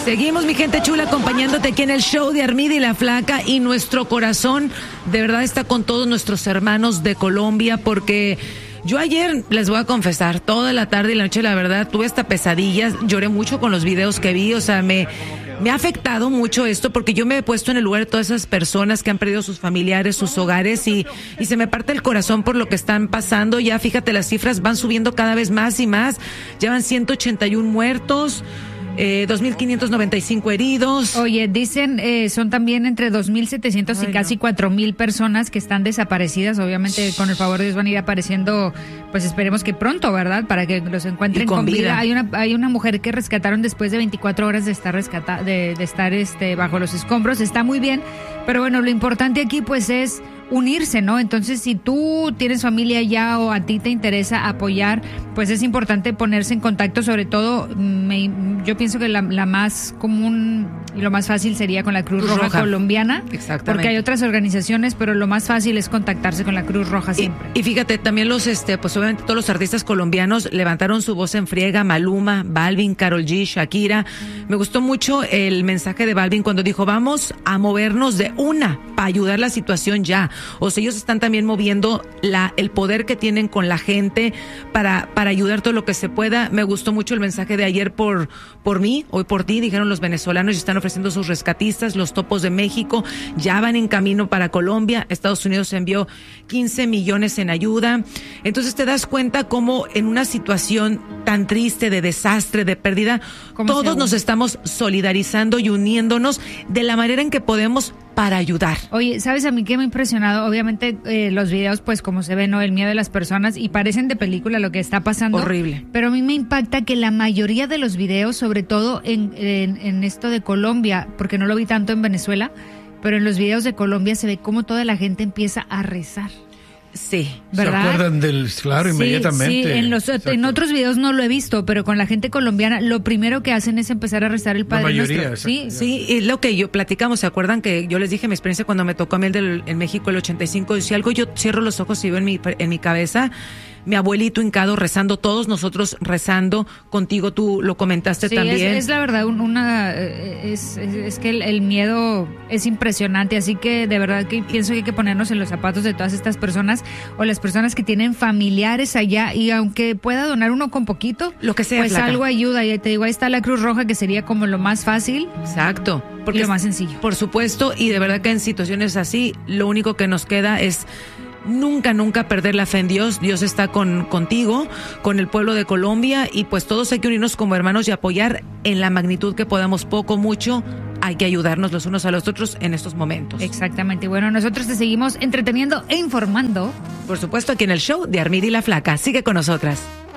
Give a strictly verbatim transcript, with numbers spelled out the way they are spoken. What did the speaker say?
Seguimos, mi gente chula, acompañándote aquí en el show de Armida y la Flaca, y nuestro corazón de verdad está con todos nuestros hermanos de Colombia, porque yo ayer, les voy a confesar, toda la tarde y la noche, la verdad, tuve hasta pesadillas, lloré mucho con los videos que vi, o sea, me, me ha afectado mucho esto, porque yo me he puesto en el lugar de todas esas personas que han perdido sus familiares, sus hogares, y, y se me parte el corazón por lo que están pasando. Ya fíjate, las cifras van subiendo cada vez más y más, llevan ciento ochenta y uno muertos, Eh, dos mil quinientos noventa y cinco heridos. Oye, dicen, eh, son también entre dos mil setecientos y Ay, casi no. cuatro mil personas que están desaparecidas. Obviamente, con el favor de Dios van a ir apareciendo, pues esperemos que pronto, ¿verdad? Para que los encuentren Y con con vida. vida. Hay una hay una mujer que rescataron después de veinticuatro horas de estar rescata de, de estar este bajo los escombros. Está muy bien, pero bueno, lo importante aquí pues es unirse, ¿no? Entonces, si tú tienes familia ya o a ti te interesa apoyar, pues es importante ponerse en contacto. Sobre todo, me, yo pienso que la, la más común y lo más fácil sería con la Cruz, Cruz Roja, Roja. Colombiana. Exactamente. Porque hay otras organizaciones, pero lo más fácil es contactarse con la Cruz Roja siempre. Y, y fíjate, también los, este, pues obviamente todos los artistas colombinos levantaron su voz en friega: Maluma, Balvin, Karol G, Shakira. Me gustó mucho el mensaje de Balvin cuando dijo: vamos a movernos de una para ayudar la situación ya. O sea, ellos están también moviendo la, el poder que tienen con la gente para, para ayudar todo lo que se pueda. Me gustó mucho el mensaje de ayer por, por mí, hoy por ti, dijeron los venezolanos, y están ofreciendo sus rescatistas. Los Topos de México ya van en camino para Colombia. Estados Unidos envió quince millones en ayuda. Entonces te das cuenta cómo en una situación tan triste, de desastre, de pérdida, todos nos estamos solidarizando y uniéndonos de la manera en que podemos para ayudar. Oye, ¿sabes a mí qué me ha impresionado? Obviamente eh, los videos, pues como se ve, ¿no? El miedo de las personas, y parecen de película lo que está pasando. Horrible. Pero a mí me impacta que la mayoría de los videos, sobre todo en, en, en esto de Colombia, porque no lo vi tanto en Venezuela, pero en los videos de Colombia se ve cómo toda la gente empieza a rezar. Sí, ¿verdad? ¿Se acuerdan del, claro, Sí, inmediatamente? sí, en, los, en otros videos no lo he visto, pero con la gente colombiana lo primero que hacen es empezar a rezar el Padre La mayoría, Nuestro. Sí, Sí, y lo que yo platicamos, ¿se acuerdan que yo les dije mi experiencia cuando me tocó a mí el del, en México el ochenta y cinco? Si algo yo cierro los ojos y veo en mi, en mi cabeza, mi abuelito hincado rezando, todos nosotros rezando, contigo tú lo comentaste sí, también. Es, es la verdad, un- una es, es, es que el, el miedo es impresionante, así que de verdad que pienso que hay que ponernos en los zapatos de todas estas personas, o las personas que tienen familiares allá, y aunque pueda donar uno con poquito, Lo que sea, pues flaca. algo ayuda. Y te digo, ahí está la Cruz Roja, que sería como lo más fácil. Exacto. Y lo más sencillo. Por supuesto, y de verdad que en situaciones así, lo único que nos queda es nunca, nunca perder la fe en Dios. Dios está con contigo, con el pueblo de Colombia, y pues todos hay que unirnos como hermanos y apoyar en la magnitud que podamos, poco, mucho. Hay que ayudarnos los unos a los otros en estos momentos. Exactamente. Bueno, nosotros te seguimos entreteniendo e informando. Por supuesto, aquí en el show de Armida y la Flaca. Sigue con nosotras.